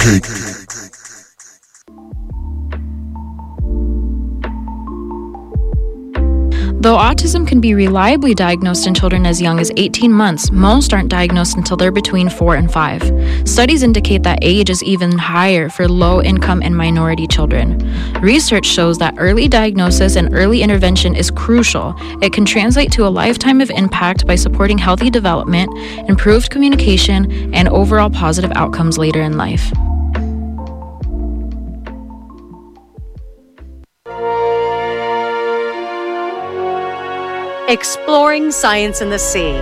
Cake. Though autism can be reliably diagnosed in children as young as 18 months, most aren't diagnosed until they're between 4 and 5. Studies indicate that age is even higher for low-income and minority children. Research shows that early diagnosis and early intervention is crucial. It can translate to a lifetime of impact by supporting healthy development, improved communication, and overall positive outcomes later in life. Exploring Science in the Sea.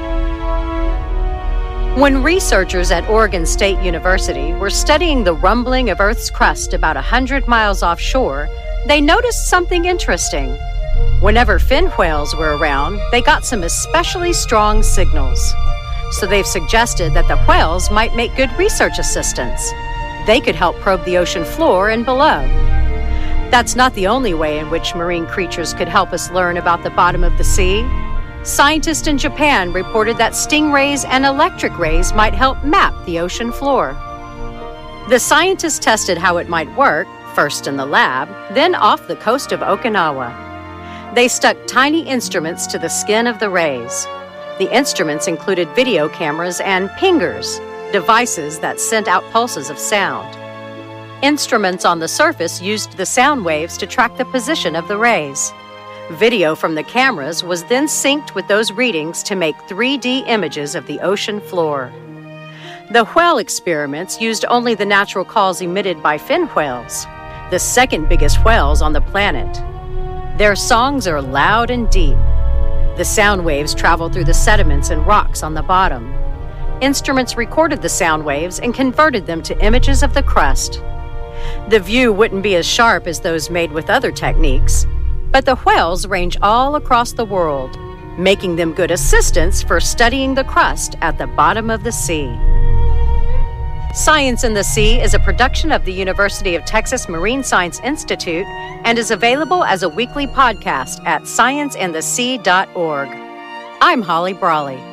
When researchers at Oregon State University were studying the rumbling of Earth's crust about 100 miles offshore, they noticed something interesting. Whenever fin whales were around, they got some especially strong signals. So they've suggested that the whales might make good research assistants. They could help probe the ocean floor and below. That's not the only way in which marine creatures could help us learn about the bottom of the sea. Scientists in Japan reported that stingrays and electric rays might help map the ocean floor. The scientists tested how it might work, first in the lab, then off the coast of Okinawa. They stuck tiny instruments to the skin of the rays. The instruments included video cameras and pingers, devices that sent out pulses of sound. Instruments on the surface used the sound waves to track the position of the rays. Video from the cameras was then synced with those readings to make 3D images of the ocean floor. The whale experiments used only the natural calls emitted by fin whales, the second biggest whales on the planet. Their songs are loud and deep. The sound waves travel through the sediments and rocks on the bottom. Instruments recorded the sound waves and converted them to images of the crust. The view wouldn't be as sharp as those made with other techniques, but the whales range all across the world, making them good assistants for studying the crust at the bottom of the sea. Science in the Sea is a production of the University of Texas Marine Science Institute and is available as a weekly podcast at scienceinthesea.org. I'm Holly Brawley.